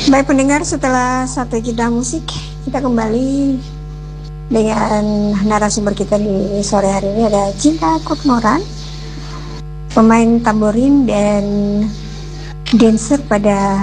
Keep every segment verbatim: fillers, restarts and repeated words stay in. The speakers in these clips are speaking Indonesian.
Baik pendengar, setelah satu jeda musik, kita kembali dengan narasumber kita di sore hari ini. Ada Cinta Kutmoran, pemain tamborin dan dancer pada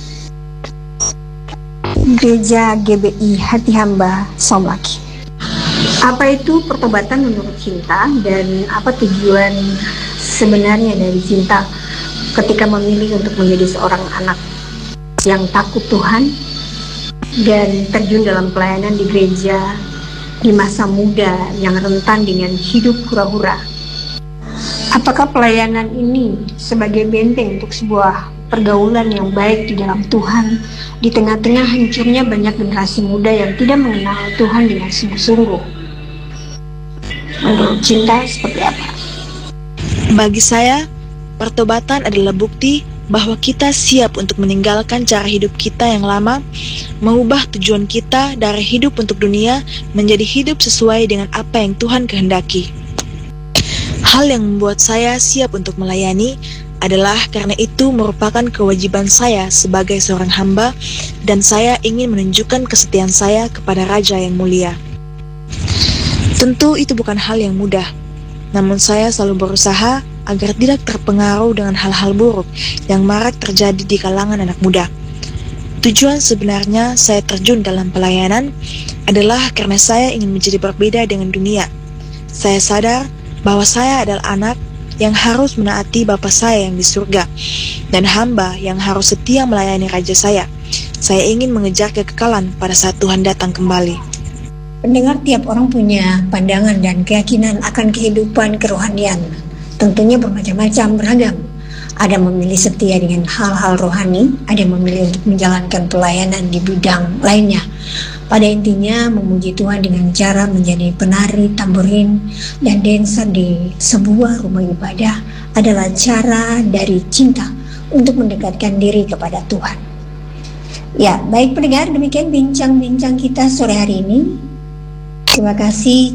Gereja G B I Hati Hamba Somlaki. Apa itu pertobatan menurut Cinta, dan apa tujuan sebenarnya dari Cinta ketika memilih untuk menjadi seorang anak yang takut Tuhan dan terjun dalam pelayanan di gereja di masa muda yang rentan dengan hidup hura-hura? Apakah pelayanan ini sebagai benteng untuk sebuah pergaulan yang baik di dalam Tuhan di tengah-tengah hancurnya banyak generasi muda yang tidak mengenal Tuhan dengan sungguh-sungguh? Menurut Cinta seperti apa? Bagi saya, pertobatan adalah bukti bahwa kita siap untuk meninggalkan cara hidup kita yang lama, mengubah tujuan kita dari hidup untuk dunia menjadi hidup sesuai dengan apa yang Tuhan kehendaki. Hal yang membuat saya siap untuk melayani adalah karena itu merupakan kewajiban saya sebagai seorang hamba, dan saya ingin menunjukkan kesetiaan saya kepada Raja yang mulia. Tentu itu bukan hal yang mudah, namun saya selalu berusaha agar tidak terpengaruh dengan hal-hal buruk yang marak terjadi di kalangan anak muda. Tujuan sebenarnya saya terjun dalam pelayanan adalah karena saya ingin menjadi berbeda dengan dunia. Saya sadar bahwa saya adalah anak yang harus menaati Bapa saya yang di surga, dan hamba yang harus setia melayani Raja saya. Saya ingin mengejar kekekalan pada saat Tuhan datang kembali. Pendengar, tiap orang punya pandangan dan keyakinan akan kehidupan kerohanian. Tentunya bermacam-macam, beragam. Ada memilih setia dengan hal-hal rohani, ada yang memilih untuk menjalankan pelayanan di bidang lainnya. Pada intinya, memuji Tuhan dengan cara menjadi penari, tamborin, dan dancer di sebuah rumah ibadah adalah cara dari Cinta untuk mendekatkan diri kepada Tuhan. Ya, baik pendengar, demikian bincang-bincang kita sore hari ini. Terima kasih